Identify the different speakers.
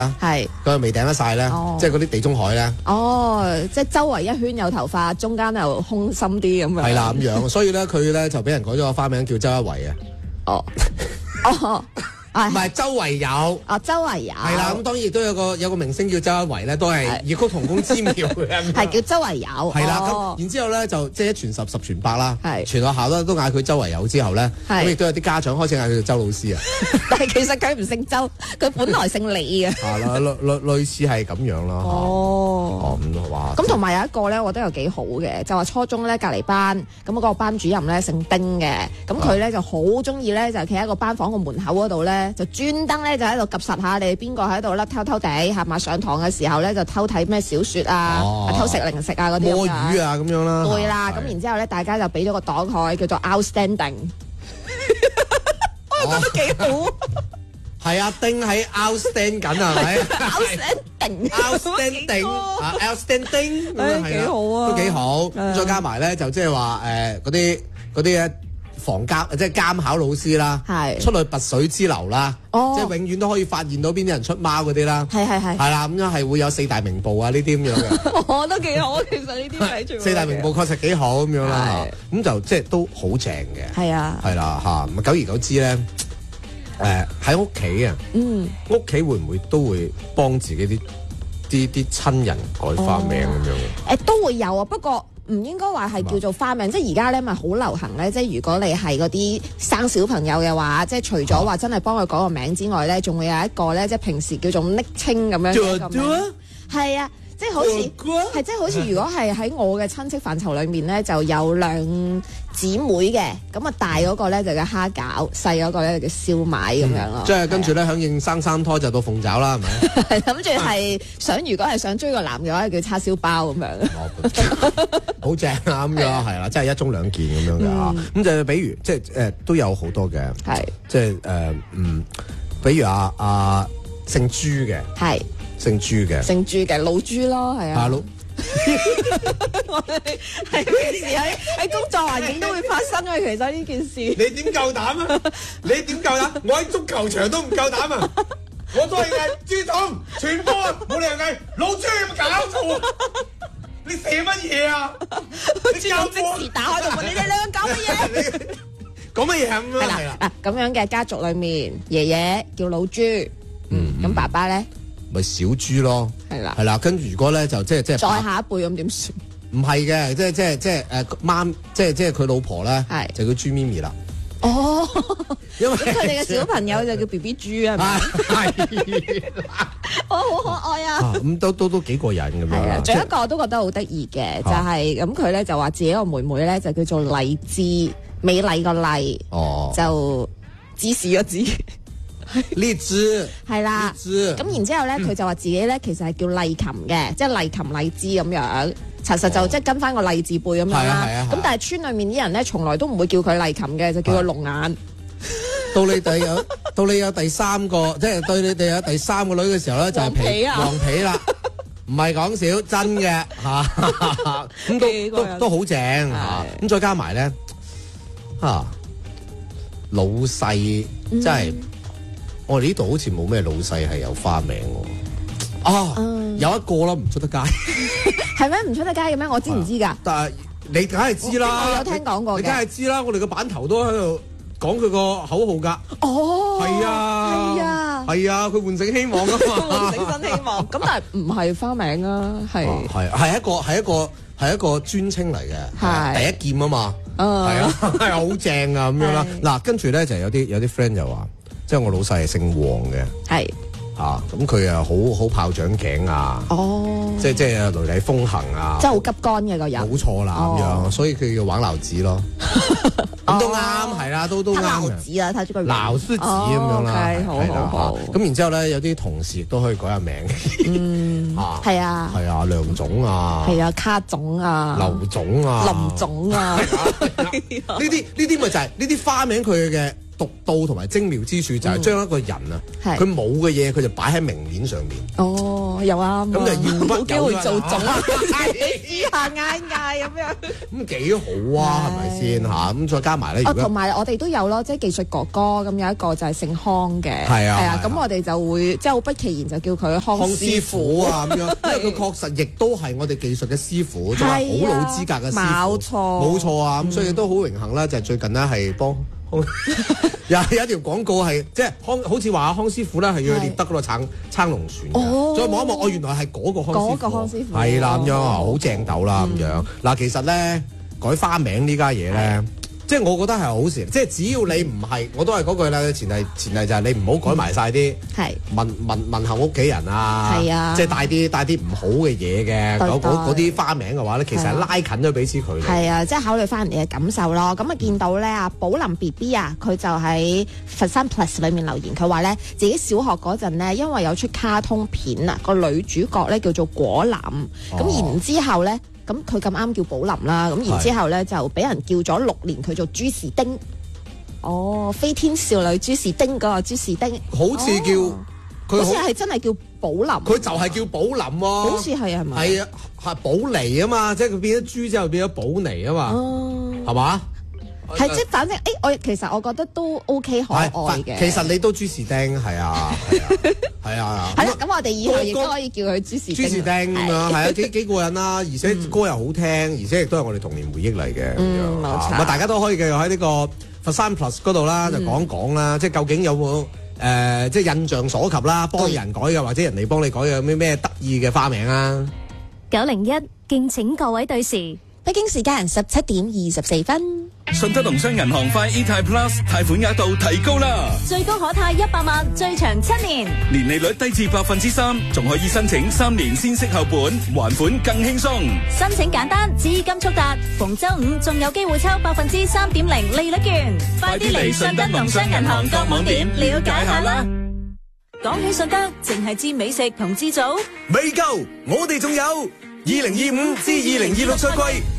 Speaker 1: 係
Speaker 2: 佢未頂得晒咧，即係嗰啲地中海咧。
Speaker 1: 即係周圍一圈有頭髮，中間又空心啲咁樣。
Speaker 2: 係啦，咁樣，所以咧佢咧就俾人改咗個花名叫周一圍啊。唔係周圍有，
Speaker 1: 周圍有
Speaker 2: 係啦，咁當然亦都有個明星叫周一圍咧，都係異曲同工之妙嘅，
Speaker 1: 係叫周圍有，
Speaker 2: 係啦，咁然之後咧就即係一傳十，十傳百啦，
Speaker 1: 係
Speaker 2: 全學校都嗌佢周圍有之後咧，咁亦都有啲家長開始嗌佢做周老師啊，
Speaker 1: 但係其實佢唔姓周，佢本來姓李嘅，
Speaker 2: 係啦，類似係咁樣咯，咁哇，
Speaker 1: 咁同埋有一個咧，我覺得又幾好嘅，就話初中咧隔離班，咁嗰個班主任咧姓丁嘅，咁佢咧就好中意咧就企喺個班房個門口嗰度咧。就專登咧就喺度及實下你邊個喺度咧偷偷地係嘛上堂嘅時候咧就偷睇咩小説啊，偷食零食啊嗰啲
Speaker 2: 摸魚啊咁樣啦。
Speaker 1: 對啦，咁然之後咧大家就俾咗個檔佢叫做 outstanding， 我覺得幾好。
Speaker 2: 係啊，丁喺 outstand 緊係咪 ？outstanding，outstanding，
Speaker 1: 幾好啊，
Speaker 2: 都幾好。再加埋咧就即係話嗰啲咧。房監即係監考老師啦，出去拔水之流啦，即係永遠都可以發現到邊啲人出貓嗰啲啦，係啦，咁樣係會有四大名捕啊呢啲咁樣嘅，
Speaker 1: 我都幾好，其實呢啲睇住
Speaker 2: 四大名捕確實幾好咁樣啦，咁就即係都好正嘅，係啦嚇，咁久而久之咧，喺屋企啊，屋企會唔會都會幫自己啲親人改花名咁樣嘅？
Speaker 1: 都會有啊，不過。唔應該話係叫做花名，即係而家咧咪好流行咧。即係如果你係嗰啲生小朋友嘅話，即係除咗話真係幫佢改個名之外咧，仲會有一個咧，即係平時叫做昵稱咁樣嘅名。係啊，即係好似係即係好似如果係喺我嘅親戚範疇裏面咧，就有兩姊妹嘅，咁啊大嗰個咧就叫蝦餃，細嗰個咧就叫燒賣咁樣咯。
Speaker 2: 即係跟住咧響應生三胎就到鳳爪啦，係咪？
Speaker 1: 諗住係想如果係想追個男嘅話，叫叉燒包咁樣。
Speaker 2: 好正啊咁樣係啦，即係一盅兩件咁樣嘅嚇。咁就比如即係都有好多嘅，係即係比如姓朱嘅，係姓朱嘅
Speaker 1: 老朱咯，係啊。我哋係幾時喺工作環境都會發生嘅，其實呢件事。
Speaker 2: 你點夠膽啊？你點夠膽？我喺足球場都唔夠膽啊！我都係嗌朱總傳波啊！冇理由嗌老朱，有冇搞錯啊？你射乜嘢啊？你教
Speaker 1: 即時打開度問你哋兩個搞乜嘢？
Speaker 2: 講乜嘢咁樣？
Speaker 1: 係啦，咁樣嘅家族裏面，爺爺叫老朱，咁爸爸咧
Speaker 2: 咪小豬咯，係啦，跟住如果咧就即係
Speaker 1: 再下一輩咁點算？
Speaker 2: 唔係嘅，即係即係佢老婆咧，就叫豬咪咪啦。
Speaker 1: 哦，
Speaker 2: 因為
Speaker 1: 佢哋嘅小朋友就叫 BB 豬係咪？係，我好可愛啊！
Speaker 2: 咁都幾過癮咁樣。係啊，
Speaker 1: 仲有一個我都覺得好得意嘅，就係咁佢咧就話自己個妹妹咧就叫做麗芝，美麗個麗，就芝士個芝。
Speaker 2: 荔枝
Speaker 1: 係啦，咁然之後咧，佢就話自己咧其實係叫麗琴嘅，即係麗琴麗芝咁樣。查實就即係跟翻個麗字輩咁樣啦。咁但係村裏面啲人咧，從來都唔會叫佢麗琴嘅，就叫佢龍眼。
Speaker 2: 到你有第三個，即係對你哋有第三個女嘅時候咧，就係黃皮啦，唔係講笑，真嘅嚇。咁都好正嚇。咁再加埋咧嚇，老細真係。我哋呢度好似冇咩老細係有花名喎，有一個啦，唔出得街，
Speaker 1: 係咩？唔出得街嘅咩？我知唔知㗎？
Speaker 2: 但係你梗係知啦，
Speaker 1: 我有聽講過嘅，
Speaker 2: 你梗係知啦。我哋個版頭都喺度講佢個口號㗎。哦，係啊，佢喚醒希望㗎嘛，
Speaker 1: 喚醒新希望。咁但係唔係花名啊，
Speaker 2: 係一個專稱嚟嘅，第一劍啊嘛，係啊，係好正啊咁樣啦。嗱，跟住咧就有啲 friend 就話。即係我老細係姓黃嘅，係咁佢啊好炮仗頸啊，即係雷厲風行啊，
Speaker 1: 即係好急乾嘅個人，
Speaker 2: 冇錯啦咁樣，所以佢要玩鬧子咯，咁都啱，係啦，都啱嘅。
Speaker 1: 鬧子啊，睇住個
Speaker 2: 鬧子咁樣啦，
Speaker 1: 好。
Speaker 2: 咁然之後咧，有啲同事亦都可以改下名，
Speaker 1: 係啊，
Speaker 2: 梁總啊，
Speaker 1: 係啊，卡總啊，
Speaker 2: 劉總啊，
Speaker 1: 林總啊，
Speaker 2: 呢啲咪就係呢啲花名佢嘅。 獨到同埋精妙之處就係將一個人啊，佢冇嘅嘢佢就擺喺明面上面。
Speaker 1: 哦，又啱。
Speaker 2: 咁就要
Speaker 1: 冇機會做總啊！試下嗌咁樣。
Speaker 2: 咁幾好啊，係咪先嚇？咁再加埋咧，
Speaker 1: 同埋我哋都有咯，即係技術哥哥咁有一個就係姓康嘅，係啊，咁我哋就會即係好不其然就叫佢康師傅啊咁樣，因為佢確實亦都係我哋技術嘅師傅，仲係好老資格嘅師傅，冇錯啊！咁所以都好榮幸啦，就係最近咧係幫。有一條廣告係即係好似話康師傅咧係要去獵德嗰度撐龍船嘅，再望一望，原來係嗰個康師傅，係啦咁樣啊，好正斗啦咁樣。嗱，其實咧改花名呢家嘢咧，即係我覺得係好事，即係只要你唔係，我都係嗰句啦，前提就係你唔好改埋晒啲問候屋企人啊，即係帶啲唔好嘅嘢嘅嗰啲花名嘅話咧，其實係拉近咗彼此距離。係啊，即係考慮翻人哋嘅感受咯。咁啊見到咧啊，寶林 BB 啊，佢就喺佛山 Plus 裏面留言，佢話咧自己小學嗰陣咧，因為有出卡通片啊，個女主角咧叫做果林，咁然之後咧。咁佢咁啱叫寶林啦，咁然之後咧就俾人叫咗6年，佢做朱士丁。哦，飛天少女朱士丁嗰個朱士丁，好似叫佢，好似係真係叫寶林。佢就係叫寶林喎，好似係咪？係啊，係寶妮啊嘛，即係佢變咗豬之後變咗寶妮啊嘛，係嘛？係即係反正其實我覺得都 OK 可愛嘅。其實你都朱士丁係啊，係啊。係啦，咁我哋以後亦都可以叫佢朱士丁咁樣，係啊，幾過癮啦！而且歌又好聽，而且亦都係我哋童年回憶嚟嘅。冇錯。大家都可以繼續喺呢個佛山 Plus 嗰度啦，就講講啦，即係究竟有冇即係印象所及啦，幫人改嘅或者人哋幫你改嘅有咩得意嘅花名啊？901，敬請各位對時。北京時間17:24。
Speaker 3: 順德農商銀行快 eTime Plus 貸款額度提高啦，最高可貸100萬，最長7年，年利率低至3%，仲可以申請3年先息後本，還款更輕鬆。申請簡單，資金速達，逢周五仲有機會抽3.0%利率券，快啲嚟順德農商銀行各網點了解下啦。講起順德，淨係知美食同知組未夠，我哋仲有2025至2026賽季